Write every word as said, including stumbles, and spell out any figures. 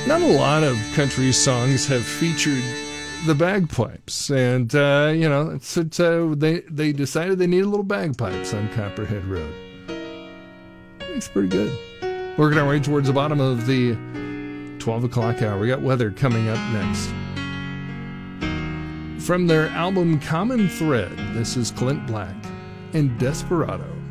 Not a lot of country songs have featured the bagpipes, and uh, you know, it's, it's, uh, they they decided they needed a little bagpipes on Copperhead Road. It's pretty good. Working our way towards the bottom of the twelve o'clock hour. We got weather coming up next. From their album Common Thread, this is Clint Black and Desperado.